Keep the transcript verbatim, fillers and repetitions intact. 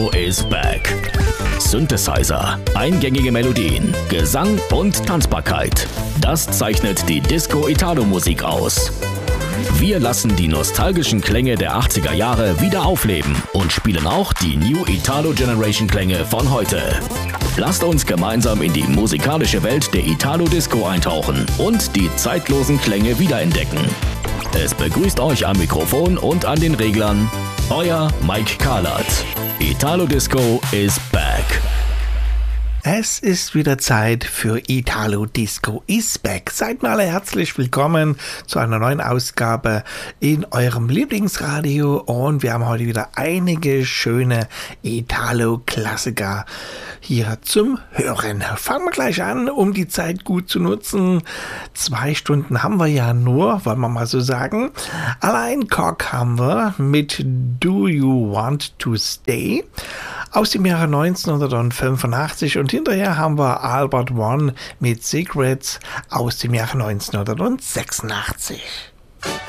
is back. Synthesizer, eingängige Melodien, Gesang und Tanzbarkeit. Das zeichnet die Disco-Italo-Musik aus. Wir lassen die nostalgischen Klänge der achtziger Jahre wieder aufleben und spielen auch die New Italo Generation Klänge von heute. Lasst uns gemeinsam in die musikalische Welt der Italo-Disco eintauchen und die zeitlosen Klänge wiederentdecken. Es begrüßt euch am Mikrofon und an den Reglern euer Mike Karlat. Italo Disco is back. Es ist wieder Zeit für Italo Disco is back. Seid mal alle herzlich willkommen zu einer neuen Ausgabe in eurem Lieblingsradio und wir haben heute wieder einige schöne Italo-Klassiker hier zum Hören. Fangen wir gleich an, um die Zeit gut zu nutzen. Zwei Stunden haben wir ja nur, wollen wir mal so sagen. Alain Cock haben wir mit Do You Want to Stay aus dem Jahre neunzehnhundertfünfundachtzig und hinterher haben wir Albert One mit Secrets aus dem Jahre neunzehnhundertsechsundachtzig.